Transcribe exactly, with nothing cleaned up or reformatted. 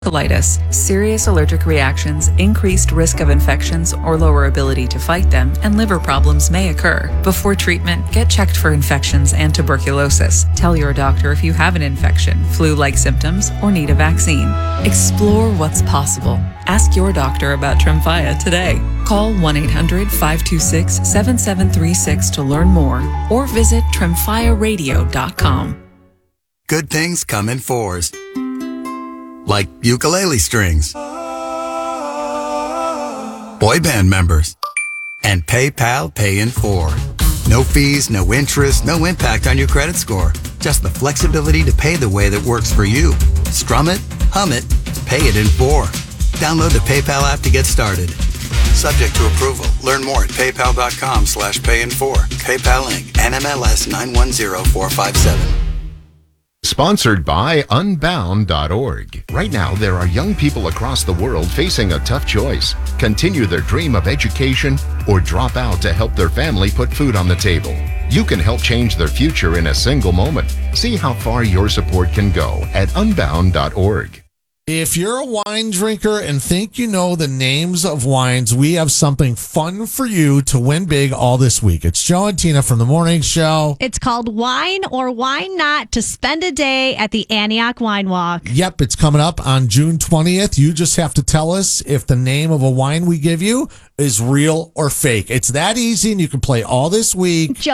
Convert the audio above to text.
Colitis, serious allergic reactions, increased risk of infections or lower ability to fight them, and liver problems may occur. Before treatment, get checked for infections and tuberculosis. Tell your doctor if you have an infection, flu-like symptoms, or need a vaccine. Explore what's possible. Ask your doctor about Tremfya today. Call one eight hundred five two six seven seven three six to learn more or visit tremfya radio dot com. Good things come in fours. Like ukulele strings, boy band members, and PayPal Pay in four. No fees, no interest, no impact on your credit score. Just the flexibility to pay the way that works for you. Strum it, hum it, pay it in four. Download the PayPal app to get started. Subject to approval. Learn more at paypal.com slash pay in four. PayPal Incorporated. N M L S nine one zero four five seven. Sponsored by unbound dot org. Right now, there are young people across the world facing a tough choice. Continue their dream of education or drop out to help their family put food on the table. You can help change their future in a single moment. See how far your support can go at unbound dot org. If you're a wine drinker and think you know the names of wines, we have something fun for you to win big all this week. It's Joe and Tina from The Morning Show. It's called Wine or Wine Not to spend a day at the Antioch Wine Walk. Yep, it's coming up on June twentieth. You just have to tell us if the name of a wine we give you is real or fake. It's that easy, and you can play all this week.